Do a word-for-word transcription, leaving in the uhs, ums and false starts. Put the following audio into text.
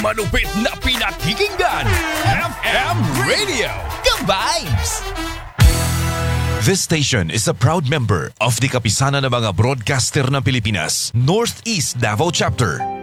Malupit na pinakikinggan, F M Radio, The Vibes! This station is a proud member of the Kapisanan ng mga Broadcaster ng Pilipinas, Northeast Davao Chapter.